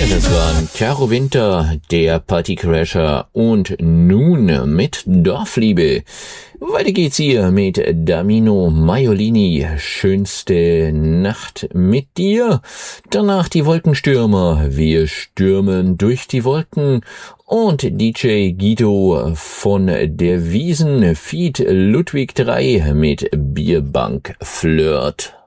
Das waren Caro Winter, der Partycrasher und nun mit Dorfliebe. Weiter geht's hier mit Damino Maiolini, schönste Nacht mit dir. Danach die Wolkenstürmer, wir stürmen durch die Wolken. Und DJ Guido von der Wiesen, Feat. Ludwig 3 mit Bierbank Flirt.